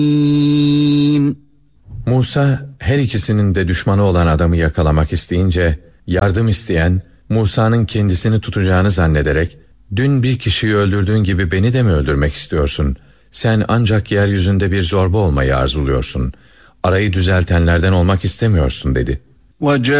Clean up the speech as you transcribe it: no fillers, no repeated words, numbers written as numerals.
Musa her ikisinin de düşmanı olan adamı yakalamak isteyince yardım isteyen Musa'nın kendisini tutacağını zannederek "Dün bir kişiyi öldürdüğün gibi beni de mi öldürmek istiyorsun? Sen ancak yeryüzünde bir zorba olmayı arzuluyorsun. Arayı düzeltenlerden olmak istemiyorsun" dedi.